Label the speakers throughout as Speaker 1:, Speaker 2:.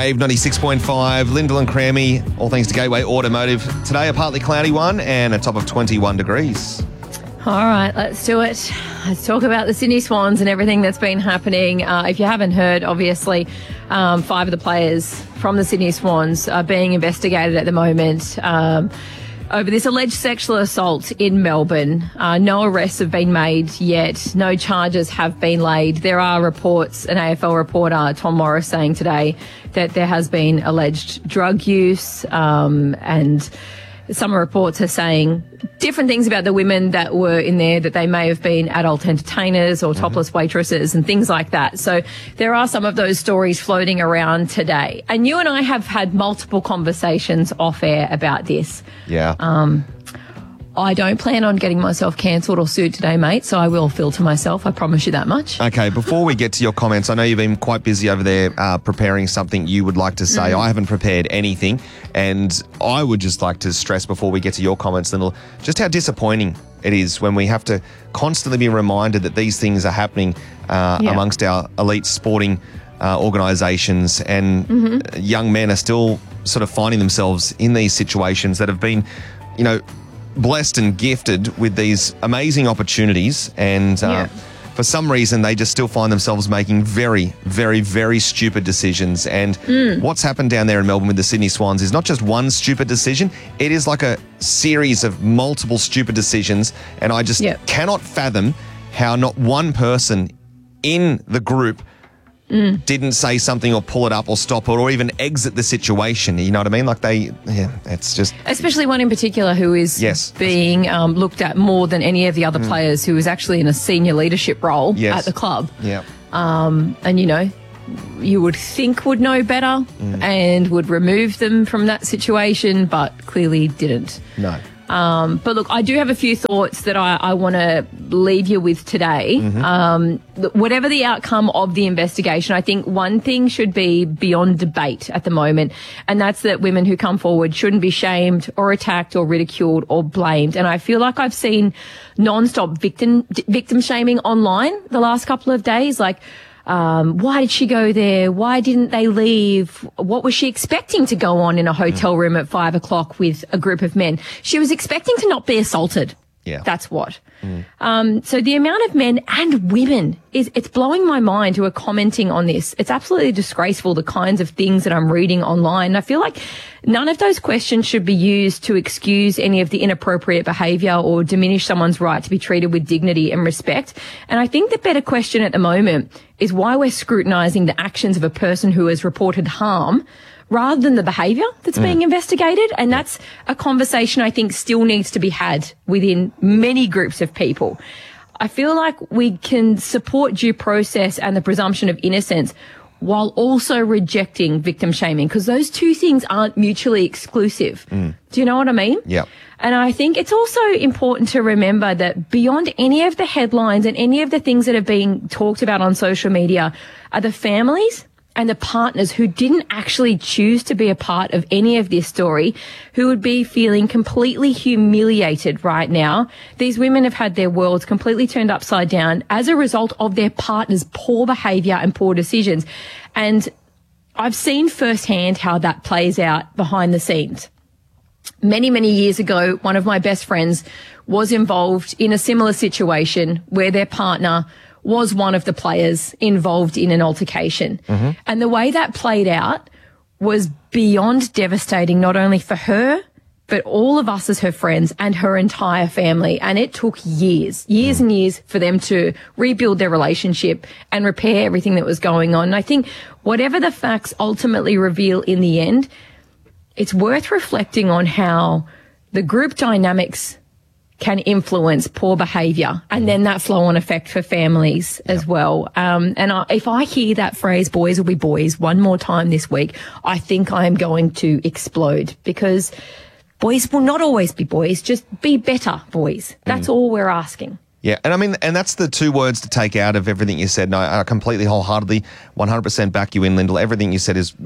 Speaker 1: Wave 96.5, Lyndall and Crammy, all thanks to Gateway Automotive. Today a partly cloudy one and a top of 21 degrees.
Speaker 2: All right, let's do it. Let's talk about the Sydney Swans and everything that's been happening. If you haven't heard, obviously, 5 of the players from the Sydney Swans are being investigated at the moment over this alleged sexual assault in Melbourne. No arrests have been made yet. No charges have been laid. There are reports, an AFL reporter, Tom Morris, saying today that there has been alleged drug use, and some reports are saying different things about the women that were in there, that they may have been adult entertainers or topless waitresses and things like that. So there are some of those stories floating around today. And you and I have had multiple conversations off air about this.
Speaker 1: Yeah.
Speaker 2: I don't plan on getting myself cancelled or sued today, mate, so I will filter myself. I promise you that much.
Speaker 1: Okay, before we get to your comments, I know you've been quite busy over there preparing something you would like to say. I haven't prepared anything, and I would just like to stress before we get to your comments, Lyndall, just how disappointing it is when we have to constantly be reminded that these things are happening amongst our elite sporting organisations, and young men are still sort of finding themselves in these situations that have been, you know, blessed and gifted with these amazing opportunities, and for some reason they just still find themselves making very, very, very stupid decisions. And what's happened down there in Melbourne with the Sydney Swans is not just one stupid decision, it is like a series of multiple stupid decisions, and I just cannot fathom how not one person in the group didn't say something or pull it up or stop it or even exit the situation. You know what I mean? Like it's just... Especially
Speaker 2: one in particular who is being looked at more than any of the other players, who is actually in a senior leadership role at the club.
Speaker 1: Yeah.
Speaker 2: And, you know, you would think would know better and would remove them from that situation, but clearly didn't.
Speaker 1: No.
Speaker 2: But look, I do have a few thoughts that I want to leave you with today. Whatever the outcome of the investigation, I think one thing should be beyond debate at the moment, and that's that women who come forward shouldn't be shamed or attacked or ridiculed or blamed. And I feel like I've seen non-stop victim shaming online the last couple of days, like, why did she go there? Why didn't they leave? What was she expecting to go on in a hotel room at 5 o'clock with a group of men? She was expecting to not be assaulted.
Speaker 1: Yeah.
Speaker 2: That's what. So the amount of men and women it's blowing my mind who are commenting on this. It's absolutely disgraceful, the kinds of things that I'm reading online. I feel like none of those questions should be used to excuse any of the inappropriate behaviour or diminish someone's right to be treated with dignity and respect. And I think the better question at the moment is why we're scrutinising the actions of a person who has reported harm rather than the behaviour that's being investigated. And that's a conversation I think still needs to be had within many groups of people. I feel like we can support due process and the presumption of innocence while also rejecting victim shaming, because those two things aren't mutually exclusive. Do you know what I mean?
Speaker 1: Yeah.
Speaker 2: And I think it's also important to remember that beyond any of the headlines and any of the things that are being talked about on social media are the families and the partners who didn't actually choose to be a part of any of this story, who would be feeling completely humiliated right now. These women have had their worlds completely turned upside down as a result of their partners' poor behaviour and poor decisions. And I've seen firsthand how that plays out behind the scenes. Many, many years ago, one of my best friends was involved in a similar situation where their partner was one of the players involved in an altercation. And the way that played out was beyond devastating, not only for her, but all of us as her friends and her entire family. And it took years and years for them to rebuild their relationship and repair everything that was going on. And I think whatever the facts ultimately reveal in the end, it's worth reflecting on how the group dynamics can influence poor behaviour, and then that flow-on effect for families as well. If I hear that phrase, boys will be boys, one more time this week, I think I am going to explode, because boys will not always be boys, just be better boys. That's all we're asking.
Speaker 1: Yeah, and I mean, and that's the two words to take out of everything you said. And I completely, wholeheartedly, 100% back you in, Lyndall. Everything you said is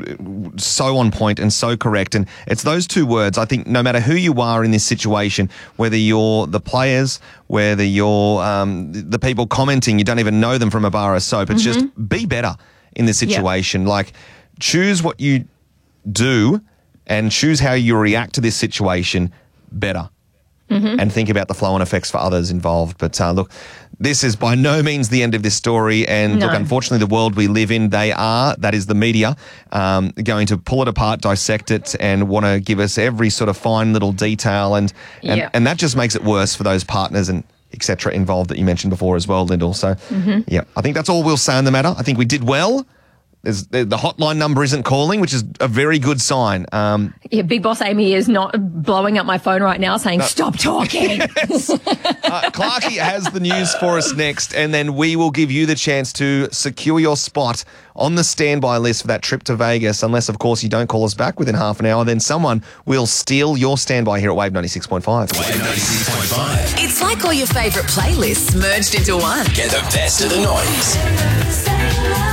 Speaker 1: so on point and so correct. And it's those two words. I think no matter who you are in this situation, whether you're the players, whether you're the people commenting, you don't even know them from a bar of soap. It's just be better in this situation. Like, choose what you do and choose how you react to this situation better. And think about the flow-on effects for others involved. But look, this is by no means the end of this story. And look, unfortunately, the world we live in, that is the media, going to pull it apart, dissect it, and want to give us every sort of fine little detail. And that just makes it worse for those partners and et cetera involved that you mentioned before as well, Lyndall. So, yeah, I think that's all we'll say on the matter. I think we did well. The hotline number isn't calling, which is a very good sign.
Speaker 2: Big Boss Amy is not blowing up my phone right now saying, stop talking.
Speaker 1: Clarkie has the news for us next, and then we will give you the chance to secure your spot on the standby list for that trip to Vegas, unless, of course, you don't call us back within half an hour. Then someone will steal your standby here at Wave 96.5.
Speaker 3: Wave 96.5. It's like all your favourite playlists merged into one. Get the best of the 90s.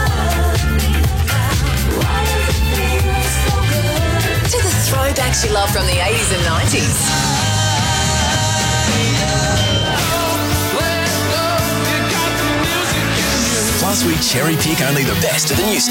Speaker 3: Throwbacks you love from the 80s and 90s. Plus, we cherry pick only the best of the new stuff.